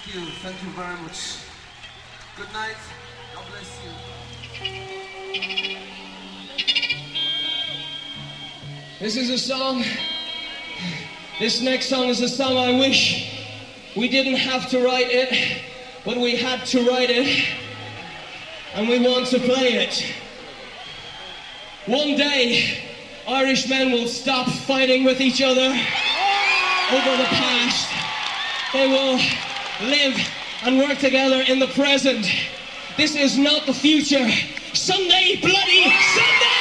Thank you very much. Good night. God bless you. This is a song. This next song is a song I wish we didn't have to write it, but we had to write it, and we want to play it. One day, Irish men will stop fighting with each other over the past. They will live and work together in the present. This is not the future. Someday, bloody Sunday!